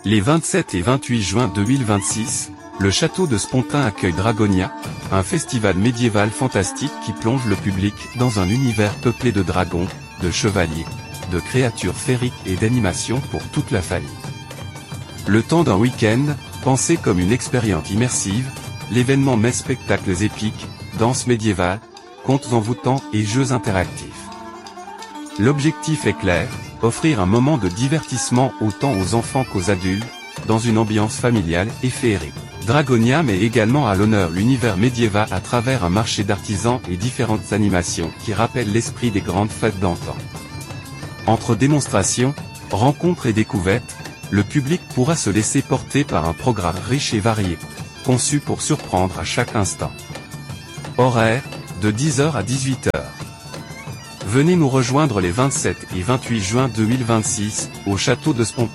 Les 27 et 28 juin 2026, le château de Spontin accueille Dragonia, un festival médiéval fantastique qui plonge le public dans un univers peuplé de dragons, de chevaliers, de créatures féeriques et d'animations pour toute la famille. Le temps d'un week-end, pensé comme une expérience immersive, l'événement met spectacles épiques, danses médiévales, contes envoûtants et jeux interactifs. L'objectif est clair, offrir un moment de divertissement autant aux enfants qu'aux adultes, dans une ambiance familiale et féerique. Dragonia met également à l'honneur l'univers médiéval à travers un marché d'artisans et différentes animations qui rappellent l'esprit des grandes fêtes d'antan. Entre démonstrations, rencontres et découvertes, le public pourra se laisser porter par un programme riche et varié, conçu pour surprendre à chaque instant. Horaire, de 10h à 18h. Venez nous rejoindre les 27 et 28 juin 2026, au château de Spontin.